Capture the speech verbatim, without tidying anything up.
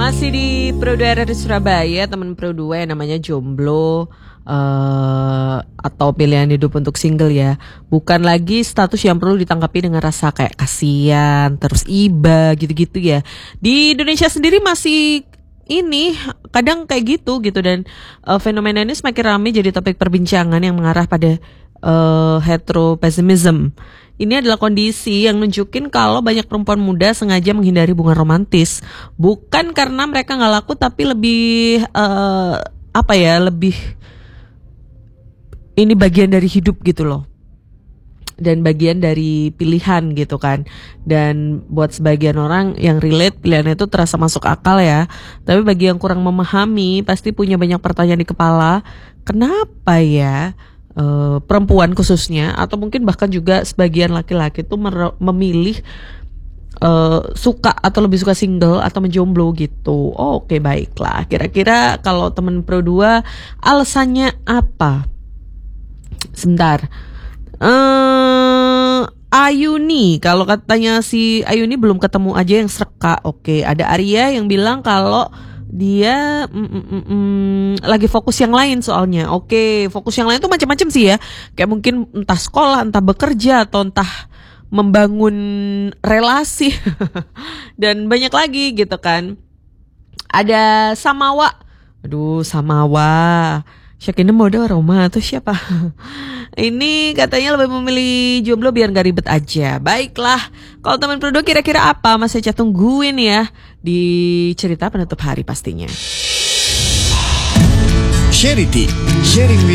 Masih di Pro dua R R Surabaya, teman Pro dua yang namanya jomblo uh, atau pilihan hidup untuk single ya. Bukan lagi status yang perlu ditanggapi dengan rasa kayak kasihan, terus iba gitu-gitu ya. Di Indonesia sendiri masih ini kadang kayak gitu gitu dan uh, fenomena ini semakin ramai jadi topik perbincangan yang mengarah pada uh, heteropessimism. Ini adalah kondisi yang nunjukin kalau banyak perempuan muda sengaja menghindari hubungan romantis. Bukan karena mereka gak laku, tapi lebih uh, apa ya, lebih ini bagian dari hidup gitu loh. Dan bagian dari pilihan gitu kan. Dan buat sebagian orang yang relate, pilihannya itu terasa masuk akal ya. Tapi bagi yang kurang memahami, pasti punya banyak pertanyaan di kepala. Kenapa ya Uh, perempuan khususnya atau mungkin bahkan juga sebagian laki-laki itu mer- memilih uh, suka atau lebih suka single atau menjomblo gitu. Oh, oke okay, baiklah. Kira-kira kalau teman Pro dua alasannya apa? Sebentar. Uh, Ayuni, kalau katanya si Ayuni belum ketemu aja yang serka. Oke, okay. Ada Arya yang bilang kalau dia mm, mm, mm, mm, lagi fokus yang lain soalnya. Oke, fokus yang lain tuh macam-macam sih ya. Kayak mungkin entah sekolah, entah bekerja, atau entah membangun relasi dan banyak lagi gitu kan. Ada Samawa. Aduh, Samawa. Syakina Moda Roma atau siapa? Ini katanya lebih memilih jomblo biar gak ribet aja. Baiklah, kalau teman Pro dua kira-kira apa? Mas Eca tungguin ya di cerita penutup hari pastinya. Charity, sharing